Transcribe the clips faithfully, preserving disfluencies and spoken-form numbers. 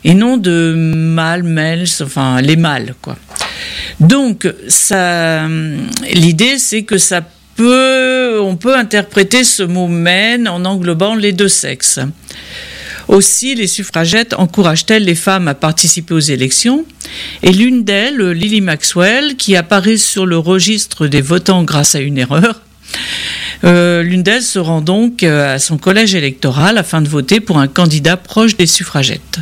et non de mâles, males, enfin les mâles, quoi. Donc, ça, l'idée, c'est que ça peut, on peut interpréter ce mot men en englobant les deux sexes. Aussi, les suffragettes encouragent-elles les femmes à participer aux élections, et l'une d'elles, Lily Maxwell, qui apparaît sur le registre des votants grâce à une erreur, euh, l'une d'elles se rend donc à son collège électoral afin de voter pour un candidat proche des suffragettes.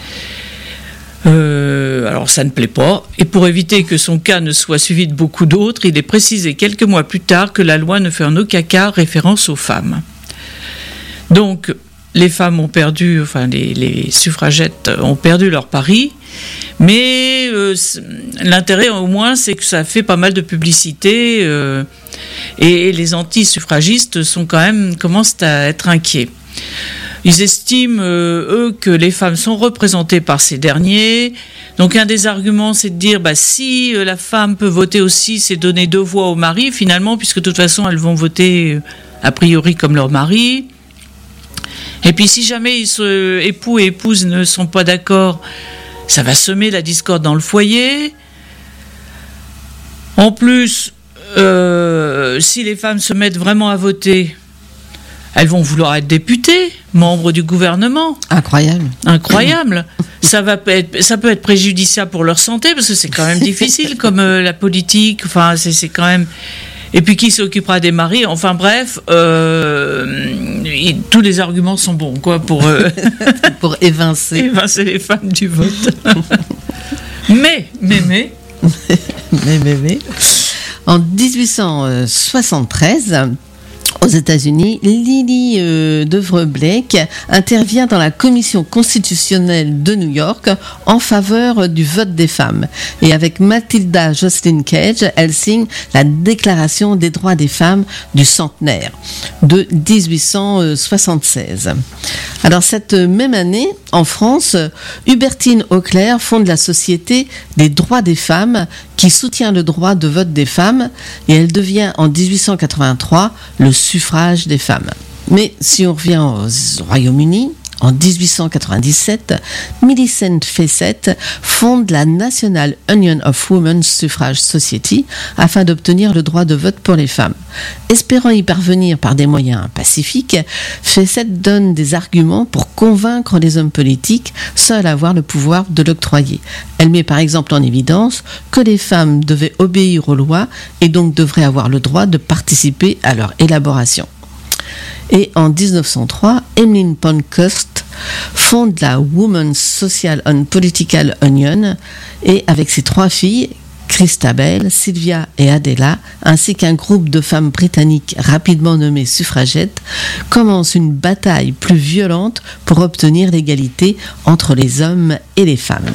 Euh, alors ça ne plaît pas, et pour éviter que son cas ne soit suivi de beaucoup d'autres, il est précisé quelques mois plus tard que la loi ne fait en aucun cas référence aux femmes. Donc, les femmes ont perdu, enfin les, les suffragettes ont perdu leur pari, mais euh, l'intérêt au moins c'est que ça fait pas mal de publicité, euh, et, et les anti-suffragistes sont quand même, commencent à être inquiets. Ils estiment, euh, eux, que les femmes sont représentées par ces derniers. Donc un des arguments, c'est de dire, bah, si euh, la femme peut voter aussi, c'est donner deux voix au mari, finalement, puisque de toute façon, elles vont voter euh, a priori comme leur mari. Et puis si jamais ils se, époux et épouses ne sont pas d'accord, ça va semer la discorde dans le foyer. En plus, euh, si les femmes se mettent vraiment à voter, elles vont vouloir être députées, membres du gouvernement. Incroyable. Incroyable. Ça va être, ça peut être préjudiciable pour leur santé, parce que c'est quand même difficile, comme euh, la politique. Enfin, c'est, c'est quand même. Et puis qui s'occupera des maris. Enfin bref, euh, et, tous les arguments sont bons, quoi, pour euh, pour évincer, évincer les femmes du vote. mais, mais, mais, mais, mais, mais, en dix-huit cent soixante-treize. Aux États-Unis, Lily euh, Devereux-Blake intervient dans la commission constitutionnelle de New York en faveur du vote des femmes. Et avec Matilda Joslyn Cage, elle signe la Déclaration des droits des femmes du centenaire de dix-huit cent soixante-seize. Alors cette même année, en France, Hubertine Auclair fonde la Société des droits des femmes qui soutient le droit de vote des femmes, et elle devient en dix-huit cent quatre-vingt-trois le suffrage des femmes. Mais si on revient au Royaume-Uni, en dix-huit cent quatre-vingt-dix-sept, Millicent Fawcett fonde la National Union of Women's Suffrage Society afin d'obtenir le droit de vote pour les femmes. Espérant y parvenir par des moyens pacifiques, Fawcett donne des arguments pour convaincre les hommes politiques seuls avoir le pouvoir de l'octroyer. Elle met par exemple en évidence que les femmes devaient obéir aux lois et donc devraient avoir le droit de participer à leur élaboration. Et en dix-neuf cent trois, Emmeline Pankhurst fonde la Women's Social and Political Union, et avec ses trois filles, Christabel, Sylvia et Adela, ainsi qu'un groupe de femmes britanniques rapidement nommées suffragettes, commence une bataille plus violente pour obtenir l'égalité entre les hommes et les femmes.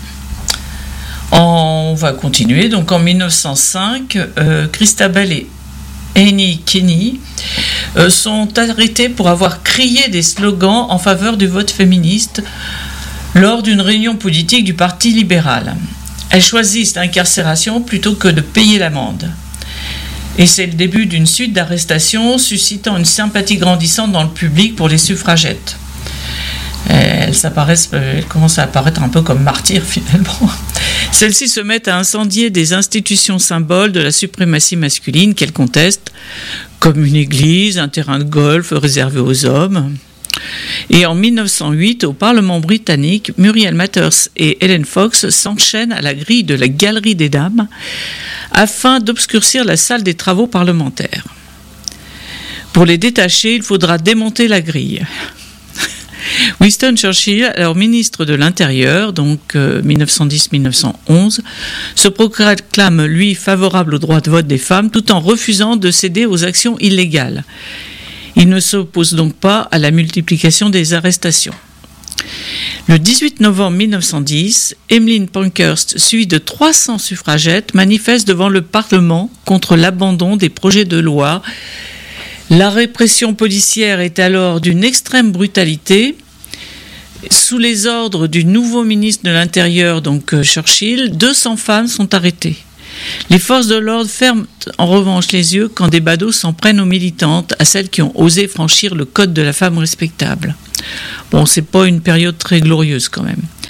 On va continuer. Donc en dix-neuf cent cinq, euh, Christabel et Annie Kenney euh, sont arrêtés pour avoir crié des slogans en faveur du vote féministe lors d'une réunion politique du Parti libéral. Elles choisissent l'incarcération plutôt que de payer l'amende. Et c'est le début d'une suite d'arrestations suscitant une sympathie grandissante dans le public pour les suffragettes. Elles, elles commencent à apparaître un peu comme martyrs finalement. Celles-ci se mettent à incendier des institutions symboles de la suprématie masculine qu'elles contestent, comme une église, un terrain de golf réservé aux hommes. Et en dix-neuf cent huit, au Parlement britannique, Muriel Mathers et Helen Fox s'enchaînent à la grille de la Galerie des Dames afin d'obscurcir la salle des travaux parlementaires. Pour les détacher, il faudra démonter la grille. Winston Churchill, alors ministre de l'Intérieur, donc euh, dix-neuf cent dix à dix-neuf cent onze, se proclame, lui, favorable au droit de vote des femmes, tout en refusant de céder aux actions illégales. Il ne s'oppose donc pas à la multiplication des arrestations. Le dix-huit novembre dix-neuf cent dix, Emmeline Pankhurst, suivie de trois cents suffragettes, manifeste devant le Parlement contre l'abandon des projets de loi. La répression policière est alors d'une extrême brutalité. Sous les ordres du nouveau ministre de l'Intérieur, donc Churchill, deux cents femmes sont arrêtées. Les forces de l'ordre ferment en revanche les yeux quand des badauds s'en prennent aux militantes, à celles qui ont osé franchir le code de la femme respectable. Bon, c'est pas une période très glorieuse quand même.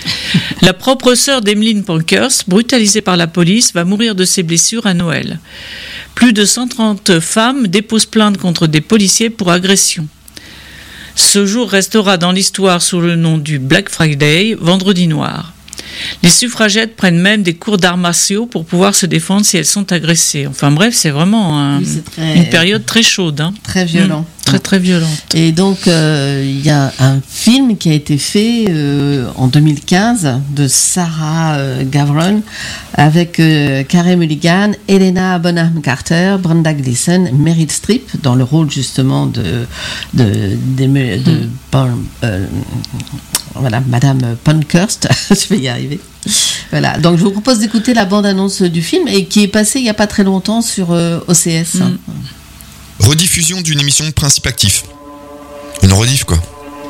La propre sœur d'Emmeline Pankhurst, brutalisée par la police, va mourir de ses blessures à Noël. Plus de cent trente femmes déposent plainte contre des policiers pour agression. Ce jour restera dans l'histoire sous le nom du Black Friday, vendredi noir. Les suffragettes prennent même des cours d'arts martiaux pour pouvoir se défendre si elles sont agressées. Enfin bref, c'est vraiment un, oui, c'est très, une période très chaude. Hein. Très violente. Mmh, très très violente. Et donc, il euh, y a un film qui a été fait euh, en deux mille quinze de Sarah euh, Gavron avec euh, Carey Mulligan, Helena Bonham Carter, Brenda Gleeson, Meryl Streep dans le rôle justement de, de, de, de, de mmh. bon, euh, voilà, Madame Pankhurst, je vais y arriver. Voilà, donc je vous propose d'écouter la bande-annonce du film et qui est passée il n'y a pas très longtemps sur euh, O C S. Mm. Rediffusion d'une émission de Principe Actif. Une rediff, quoi.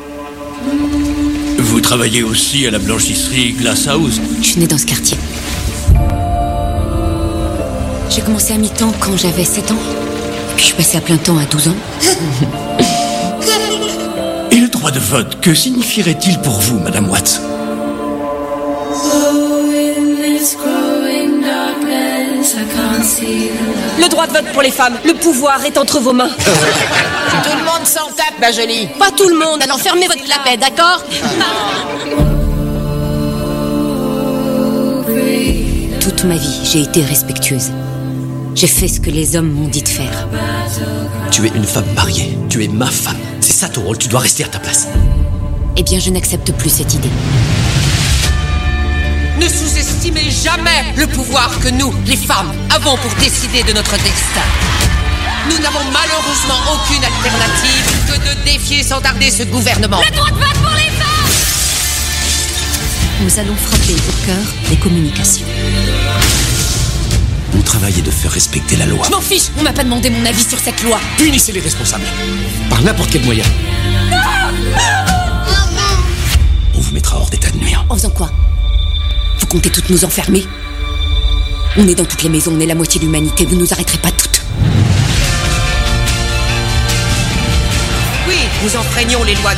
Vous travaillez aussi à la blanchisserie Glass House? Je suis née dans ce quartier. J'ai commencé à mi-temps quand j'avais sept ans. Puis je suis passée à plein temps à douze ans. Et le droit de vote, que signifierait-il pour vous, Madame Watts? Le droit de vote pour les femmes, le pouvoir est entre vos mains. Tout le monde s'en tape, ma jolie. Pas tout le monde, alors fermez votre clapet, d'accord? Toute ma vie, j'ai été respectueuse. J'ai fait ce que les hommes m'ont dit de faire. Tu es une femme mariée, tu es ma femme. C'est ça ton rôle, tu dois rester à ta place. Eh bien, je n'accepte plus cette idée. Ne sous-estimez jamais le pouvoir que nous, les femmes, avons pour décider de notre destin. Nous n'avons malheureusement aucune alternative que de défier sans tarder ce gouvernement. Le droit de vote pour les femmes! Nous allons frapper au cœur des communications. Mon travail est de faire respecter la loi. Je m'en fiche, on m'a pas demandé mon avis sur cette loi. Punissez les responsables, par n'importe quel moyen. On vous mettra hors d'état de nuire. En faisant quoi? Vous comptez toutes nous enfermer? On est dans toutes les maisons, on est la moitié de l'humanité, vous nous arrêterez pas toutes. Oui, nous enfreignons les lois